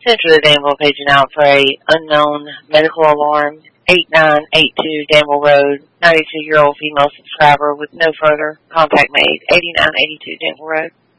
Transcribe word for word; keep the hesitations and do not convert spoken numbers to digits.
Central of Danville paging out for a unknown medical alarm. eight nine eight two Danville Road, ninety-two-year-old female subscriber with no further contact made. eighty-nine eighty-two Danville Road.